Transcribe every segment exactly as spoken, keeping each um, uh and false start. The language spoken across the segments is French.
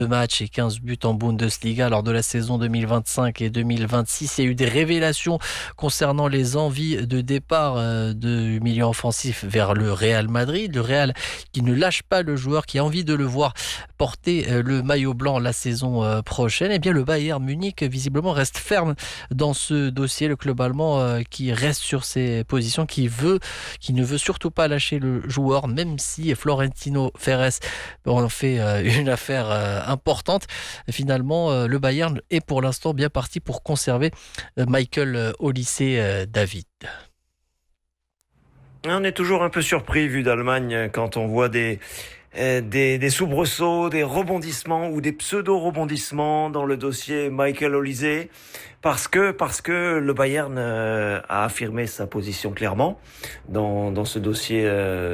Deux matchs et quinze buts en Bundesliga lors de la saison deux mille vingt-cinq et deux mille vingt-six. Il y a eu des révélations concernant les envies de départ de milieu offensif vers le Real Madrid. Le Real qui ne lâche pas le joueur, qui a envie de le voir porter le maillot blanc la saison prochaine. Eh bien, le Bayern Munich visiblement reste ferme dans ce dossier. Le club allemand qui reste sur ses positions, qui veut, qui ne veut surtout pas lâcher le joueur, même si Florentino Pérez en fait une affaire importante. Finalement, le Bayern est pour l'instant bien parti pour conserver Michael Olise David. On est toujours un peu surpris, vu d'Allemagne, quand on voit des, des, des soubresauts, des rebondissements ou des pseudo-rebondissements dans le dossier Michael Olise. Parce que, parce que le Bayern a affirmé sa position clairement dans, dans ce dossier.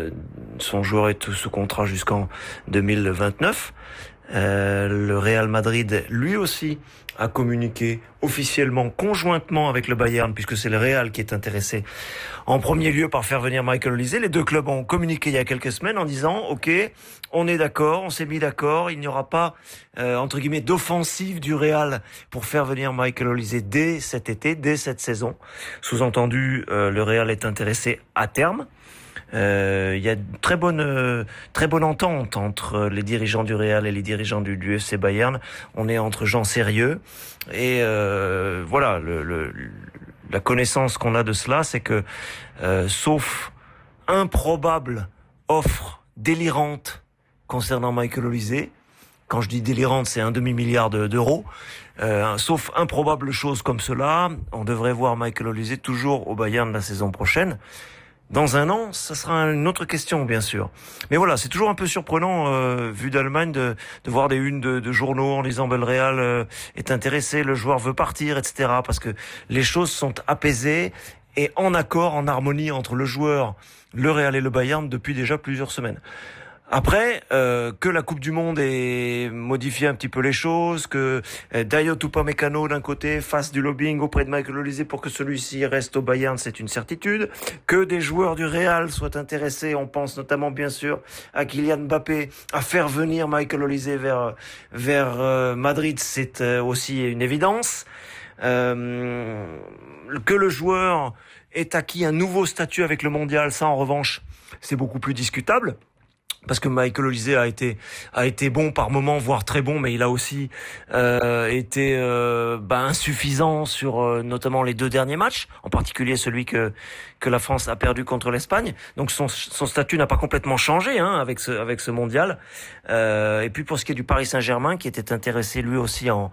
Son joueur est sous contrat jusqu'en deux mille vingt-neuf. Euh, le Real Madrid, lui aussi, a communiqué officiellement, conjointement avec le Bayern, puisque c'est le Real qui est intéressé en premier lieu par faire venir Michael Olise. Les deux clubs ont communiqué il y a quelques semaines en disant « Ok, on est d'accord, on s'est mis d'accord, il n'y aura pas, euh, entre guillemets, d'offensive du Real pour faire venir Michael Olise dès cet été, dès cette saison. » Sous-entendu, euh, le Real est intéressé à terme. Il euh, y a une très bonne, euh, très bonne entente entre les dirigeants du Real et les dirigeants du, du F C Bayern. On est entre gens sérieux et euh, voilà, le, le, la connaissance qu'on a de cela, c'est que euh, sauf improbable offre délirante concernant Michael Olise, quand je dis délirante, c'est un demi-milliard de, d'euros, euh, sauf improbable chose comme cela, on devrait voir Michael Olise toujours au Bayern la saison prochaine. Dans un an, ça sera une autre question, bien sûr. Mais voilà, c'est toujours un peu surprenant, euh, vu d'Allemagne, de, de voir des unes de, de journaux en disant ben, le Real euh, est intéressé, le joueur veut partir, et cetera. Parce que les choses sont apaisées et en accord, en harmonie entre le joueur, le Real et le Bayern depuis déjà plusieurs semaines. Après, euh, que la Coupe du Monde ait modifié un petit peu les choses, que euh, Dayot Upamecano d'un côté fasse du lobbying auprès de Michael Olise pour que celui-ci reste au Bayern, c'est une certitude. Que des joueurs du Real soient intéressés, on pense notamment bien sûr à Kylian Mbappé, à faire venir Michael Olise vers vers euh, Madrid, c'est euh, aussi une évidence. Euh, que le joueur ait acquis un nouveau statut avec le Mondial, ça en revanche, c'est beaucoup plus discutable. Parce que Michael Olise a été a été bon par moments, voire très bon, mais il a aussi euh, été euh, bah, insuffisant sur euh, notamment les deux derniers matchs, en particulier celui que que la France a perdu contre l'Espagne. Donc son son statut n'a pas complètement changé hein, avec ce avec ce mondial. Euh, et puis pour ce qui est du Paris Saint-Germain, qui était intéressé lui aussi en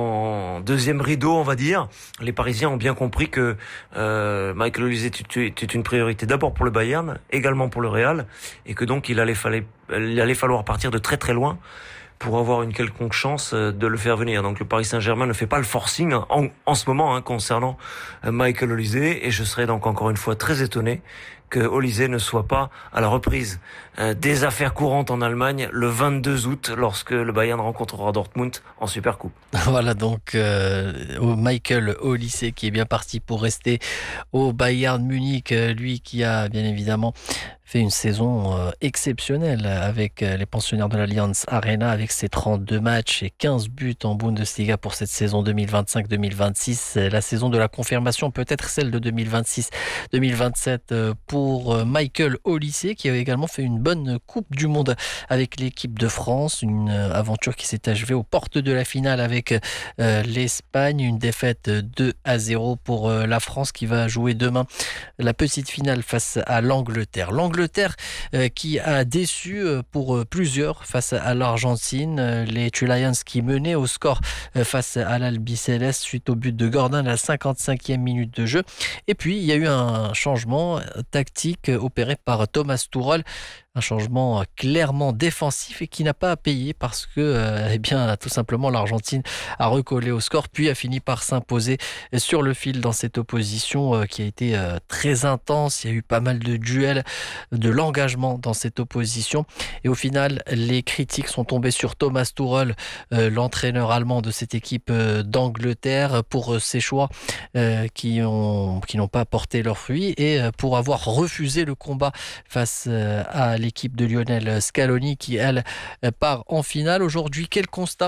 en deuxième rideau, on va dire, les Parisiens ont bien compris que euh, Michael Olise était, était une priorité d'abord pour le Bayern, également pour le Real, et que donc il allait fallait il allait falloir partir de très très loin pour avoir une quelconque chance de le faire venir. Donc le Paris Saint-Germain ne fait pas le forcing en, en ce moment hein, concernant Michael Olise, et je serais donc encore une fois très étonné que Olise ne soit pas à la reprise euh, des affaires courantes en Allemagne le vingt-deux août lorsque le Bayern rencontrera Dortmund en Supercoupe. Voilà donc euh, Michael Olise qui est bien parti pour rester au Bayern Munich, lui qui a bien évidemment fait une saison euh, exceptionnelle avec euh, les pensionnaires de l'Allianz Arena, avec ses trente-deux matchs et quinze buts en Bundesliga pour cette saison deux mille vingt-cinq deux mille vingt-six. La saison de la confirmation, peut-être celle de deux mille vingt-six deux mille vingt-sept euh, pour euh, Michael Olise, qui a également fait une bonne Coupe du Monde avec l'équipe de France. Une euh, aventure qui s'est achevée aux portes de la finale avec euh, l'Espagne. Une défaite deux à zéro pour euh, la France qui va jouer demain la petite finale face à l'Angleterre. L'Angleterre euh, qui a déçu euh, pour euh, plusieurs face à l'Argentine. Euh, les Three Lions qui menaient au score euh, face à l'Albiceleste suite au but de Gordon à la cinquante-cinquième minute de jeu. Et puis il y a eu un changement tactique opéré par Thomas Tuchel. Un changement clairement défensif et qui n'a pas à payer parce que, euh, eh bien, tout simplement, l'Argentine a recollé au score puis a fini par s'imposer sur le fil dans cette opposition euh, qui a été euh, très intense. Il y a eu pas mal de duels, de l'engagement dans cette opposition. Et au final, les critiques sont tombées sur Thomas Tuchel, euh, l'entraîneur allemand de cette équipe euh, d'Angleterre, pour euh, ses choix euh, qui ont, qui n'ont pas porté leurs fruits et euh, pour avoir refusé le combat face euh, à l'équipe l'équipe de Lionel Scaloni qui, elle, part en finale. Aujourd'hui, quel constat